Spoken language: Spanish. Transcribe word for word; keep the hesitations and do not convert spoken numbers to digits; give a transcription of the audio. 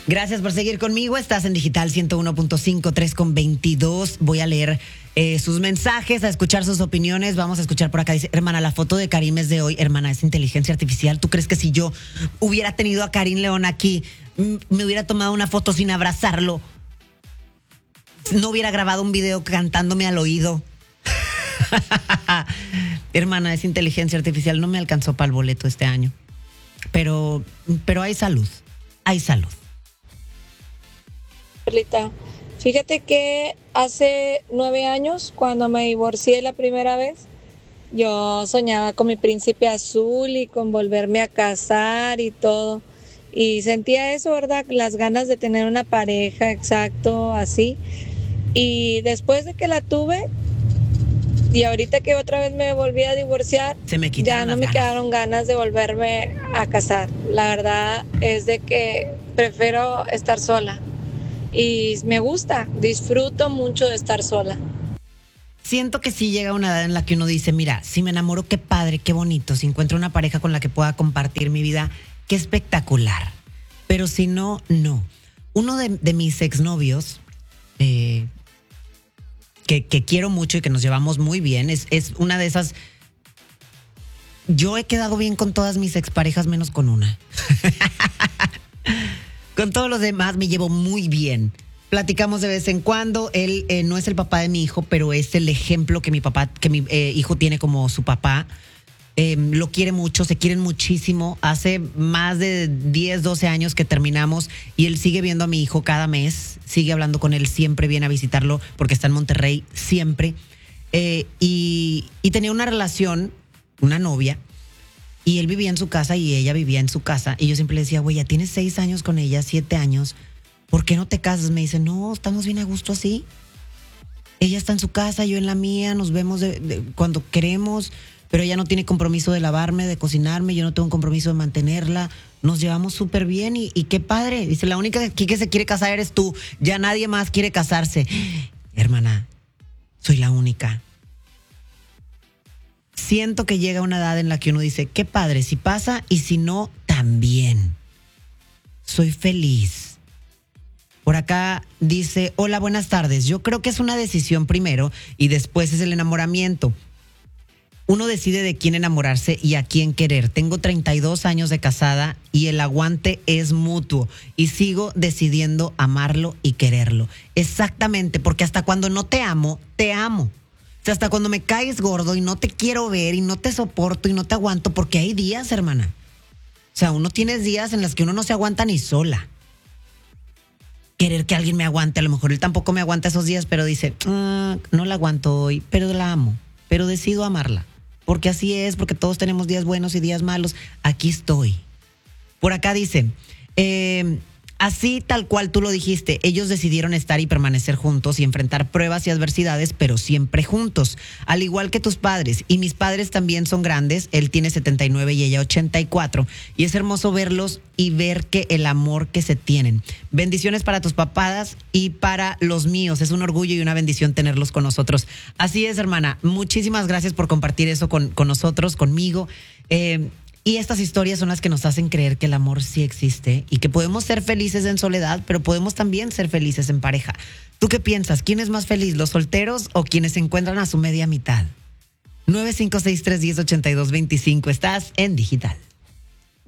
Gracias por seguir conmigo. Estás en Digital ciento uno punto cinco, tres con veintidós. Voy a leer eh, sus mensajes, a escuchar sus opiniones. Vamos a escuchar por acá. Dice, hermana, la foto de Karim es de hoy. Hermana, es inteligencia artificial. ¿Tú crees que si yo hubiera tenido a Karim León aquí, m- me hubiera tomado una foto sin abrazarlo? No hubiera grabado un video cantándome al oído. Hermana, es inteligencia artificial. No me alcanzó para el boleto este año. Pero, pero hay salud. Hay salud. Perlita, fíjate que hace nueve años, cuando me divorcié la primera vez, yo soñaba con mi príncipe azul y con volverme a casar y todo. Y sentía eso, ¿verdad? Las ganas de tener una pareja, exacto, así. Y después de que la tuve, y ahorita que otra vez me volví a divorciar, Se me ya quitaron no las me ganas. quedaron ganas de volverme a casar. La verdad es de que prefiero estar sola. Y me gusta, disfruto mucho de estar sola. Siento que sí llega una edad en la que uno dice, mira, si me enamoro, qué padre, qué bonito. Si encuentro una pareja con la que pueda compartir mi vida, qué espectacular. Pero si no, no. Uno de, de mis exnovios, eh, que, que quiero mucho y que nos llevamos muy bien, es, es una de esas... Yo he quedado bien con todas mis exparejas menos con una. Con todos los demás me llevo muy bien. Platicamos de vez en cuando. Él eh, no es el papá de mi hijo, pero es el ejemplo que mi papá, que mi eh, hijo tiene como su papá. Eh, lo quiere mucho, se quieren muchísimo. Hace más de diez, doce años que terminamos y él sigue viendo a mi hijo cada mes. Sigue hablando con él, siempre viene a visitarlo porque está en Monterrey, siempre. Eh, y, y tenía una relación, una novia. Y él vivía en su casa y ella vivía en su casa. Y yo siempre le decía, güey, ya tienes seis años con ella, siete años. ¿Por qué no te casas? Me dice, no, estamos bien a gusto así. Ella está en su casa, yo en la mía, nos vemos de, de, cuando queremos, pero ella no tiene compromiso de lavarme, de cocinarme, yo no tengo un compromiso de mantenerla. Nos llevamos súper bien y, y qué padre. Dice, la única aquí que se quiere casar eres tú. Ya nadie más quiere casarse. Hermana, soy la única. Siento que llega una edad en la que uno dice, qué padre, si pasa y si no, también. Soy feliz. Por acá dice, hola, buenas tardes. Yo creo que es una decisión primero y después es el enamoramiento. Uno decide de quién enamorarse y a quién querer. Tengo treinta y dos años de casada y el aguante es mutuo y sigo decidiendo amarlo y quererlo. Exactamente, porque hasta cuando no te amo, te amo. O sea, hasta cuando me caes gordo y no te quiero ver y no te soporto y no te aguanto, porque hay días, hermana. O sea, uno tiene días en los que uno no se aguanta ni sola. Querer que alguien me aguante, a lo mejor él tampoco me aguanta esos días, pero dice, ah, no la aguanto hoy, pero la amo, pero decido amarla. Porque así es, porque todos tenemos días buenos y días malos. Aquí estoy. Por acá dice, eh... así tal cual tú lo dijiste, ellos decidieron estar y permanecer juntos y enfrentar pruebas y adversidades, pero siempre juntos, al igual que tus padres. Y mis padres también son grandes, él tiene setenta y nueve y ella ochenta y cuatro, y es hermoso verlos y ver que el amor que se tienen. Bendiciones para tus papás y para los míos, es un orgullo y una bendición tenerlos con nosotros. Así es, hermana, muchísimas gracias por compartir eso con, con nosotros, conmigo. Eh, Y estas historias son las que nos hacen creer que el amor sí existe y que podemos ser felices en soledad, pero podemos también ser felices en pareja. ¿Tú qué piensas? ¿Quién es más feliz, los solteros o quienes se encuentran a su media mitad? nueve cinco seis, tres uno cero, ocho dos dos cinco. Estás en Digital.